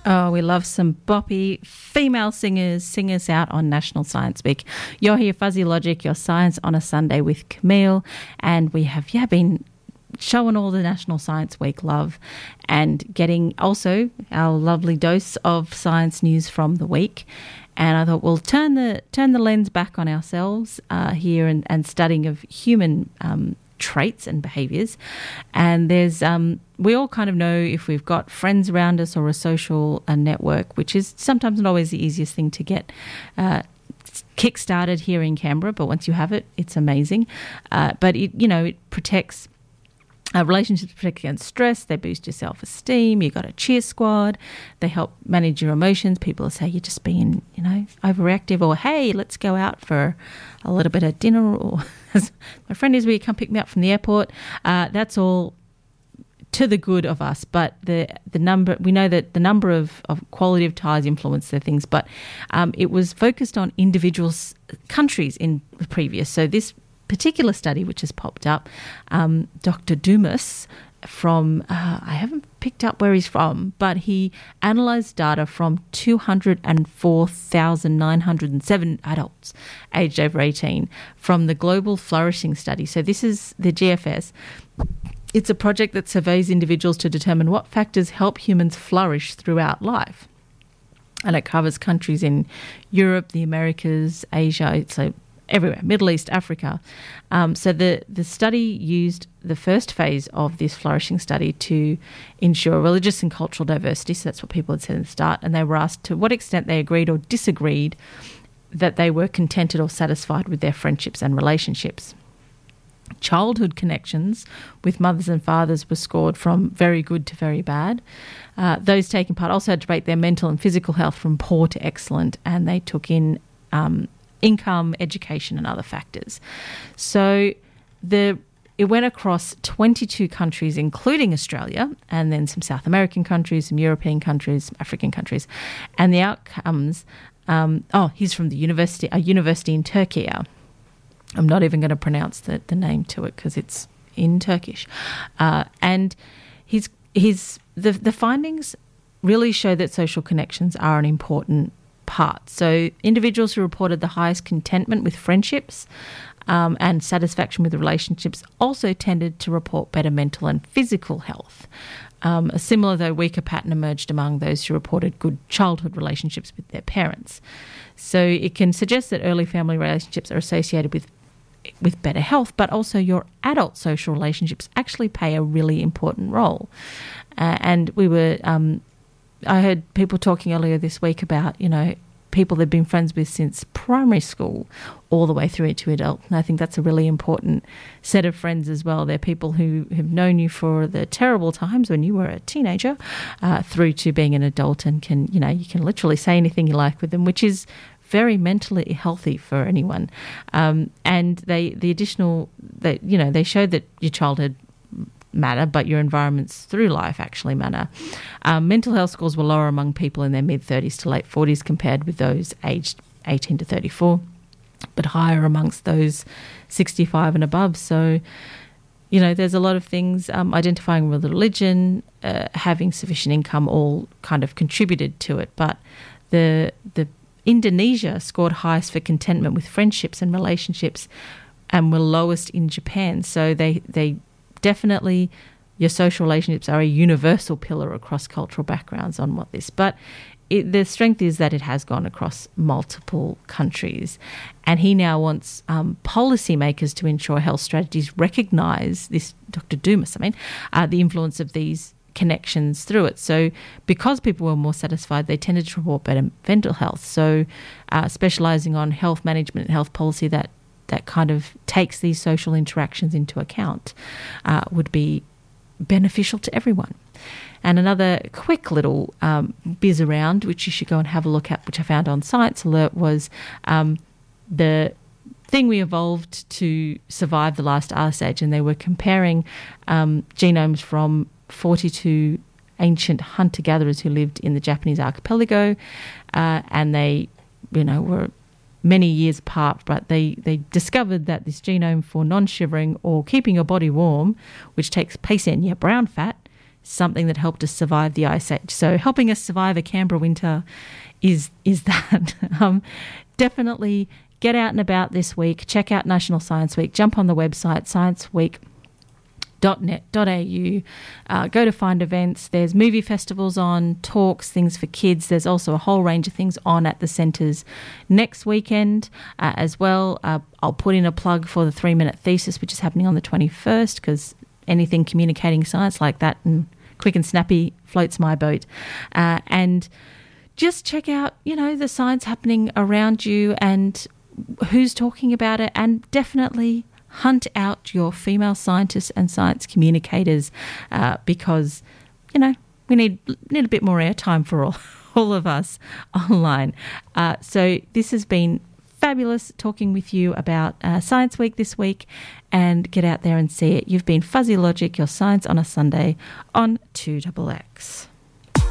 Oh, we love some boppy female singers out on National Science Week. You're here, Fuzzy Logic, your Science on a Sunday with Camille, and we have been showing all the National Science Week love and getting also our lovely dose of science news from the week. And I thought we'll turn the lens back on ourselves here and studying of human traits and behaviours. And there's we all kind of know if we've got friends around us or a social network, which is sometimes not always the easiest thing to get kick-started here in Canberra, but once you have it, it's amazing. But it protects relationships, protect against stress. They boost your self-esteem. You've got a cheer squad. They help manage your emotions. People say you're just being, overreactive, or hey, let's go out for a little bit of dinner, or my friend is, will you come pick me up from the airport? That's all to the good of us. But the number, we know that the number of quality of ties influence their things. But it was focused on individuals, countries in the previous. So this particular study which has popped up, Dr. Dumas from, I haven't picked up where he's from, but he analysed data from 204,907 adults aged over 18 from the Global Flourishing Study. So this is the GFS. It's a project that surveys individuals to determine what factors help humans flourish throughout life. And it covers countries in Europe, the Americas, Asia, so everywhere, Middle East, Africa. So the study used the first phase of this flourishing study to ensure religious and cultural diversity. So that's what people had said at the start. And they were asked to what extent they agreed or disagreed that they were contented or satisfied with their friendships and relationships. Childhood connections with mothers and fathers were scored from very good to very bad. Those taking part also had to rate their mental and physical health from poor to excellent, and they took in income, education and other factors. So it went across 22 countries, including Australia, and then some South American countries, some European countries, African countries. And the outcomes, he's from a university in Turkey. I'm not even going to pronounce the name to it because it's in Turkish. And the findings really show that social connections are an important part. So individuals who reported the highest contentment with friendships and satisfaction with relationships also tended to report better mental and physical health. A similar though weaker pattern emerged among those who reported good childhood relationships with their parents. So it can suggest that early family relationships are associated with better health, but also your adult social relationships actually play a really important role. And I heard people talking earlier this week about, people they've been friends with since primary school all the way through to adult. And I think that's a really important set of friends as well. They're people who have known you for the terrible times when you were a teenager through to being an adult, and you can literally say anything you like with them, which is very mentally healthy for anyone. And they showed that your childhood matter, but your environments through life actually matter. Mental health scores were lower among people in their mid-30s to late 40s compared with those aged 18 to 34, but higher amongst those 65 and above. So, there's a lot of things, identifying with religion, having sufficient income, all kind of contributed to it. But the Indonesia scored highest for contentment with friendships and relationships and were lowest in Japan. So they definitely, your social relationships are a universal pillar across cultural backgrounds on what this. But the strength is that it has gone across multiple countries. And he now wants policymakers to ensure health strategies recognise this, Dr. Dumas, the influence of these connections through it. So because people were more satisfied, they tended to report better mental health. So specialising on health management and health policy that kind of takes these social interactions into account would be beneficial to everyone. And another quick little biz around, which you should go and have a look at, which I found on Science Alert, was the thing we evolved to survive the last ice age, and they were comparing genomes from 42 ancient hunter-gatherers who lived in the Japanese archipelago, and they, were many years apart, but they discovered that this genome for non-shivering or keeping your body warm, which takes place in your brown fat, something that helped us survive the Ice Age. So helping us survive a Canberra winter is that. Definitely get out and about this week. Check out National Science Week. Jump on the website, scienceweek.net.au. Go to find events. There's movie festivals on, talks, things for kids. There's also a whole range of things on at the centres next weekend as well. I'll put in a plug for the 3-minute thesis, which is happening on the 21st, because anything communicating science like that and quick and snappy floats my boat. And just check out, the science happening around you and who's talking about it, and definitely hunt out your female scientists and science communicators because, we need a bit more airtime for all of us online. So this has been fabulous talking with you about Science Week this week, and get out there and see it. You've been Fuzzy Logic, your Science on a Sunday on 2XX.